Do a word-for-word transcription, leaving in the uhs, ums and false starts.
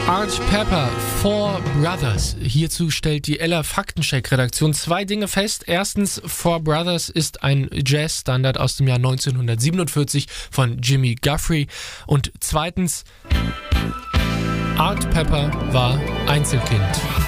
Art Pepper, Four Brothers. Hierzu stellt die Ella Faktencheck-Redaktion zwei Dinge fest. Erstens, Four Brothers ist ein Jazzstandard aus dem Jahr neunzehnhundertsiebenundvierzig von Jimmy Guthrie. Und zweitens, Art Pepper war Einzelkind.